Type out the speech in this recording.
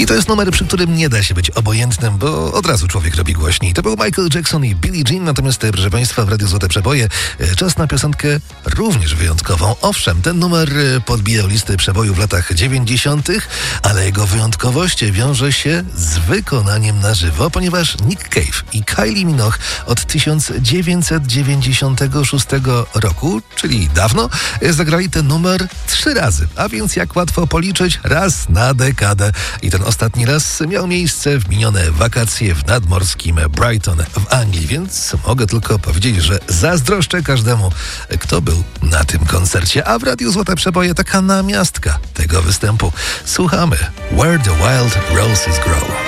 to jest numer, przy którym nie da się być obojętnym, bo od razu człowiek robi głośniej. To był Michael Jackson i Billie Jean, natomiast, proszę Państwa, w Radiu Złote Przeboje czas na piosenkę również wyjątkową. Owszem, ten numer podbijał listy przebojów w latach 90., ale jego wyjątkowość wiąże się z wykonaniem na żywo, ponieważ Nick Cave i Kylie Minogue od 1996 roku, czyli dawno, zagrali ten numer 3 razy, a więc jak łatwo policzyć, raz na dekadę. I ten ostatni raz miał miejsce w minione wakacje w nadmorskim Brighton w Anglii, więc mogę tylko powiedzieć, że zazdroszczę każdemu, kto był na tym koncercie. A w Radiu Złote Przeboje taka namiastka tego występu. Słuchamy Where the Wild Roses Grow.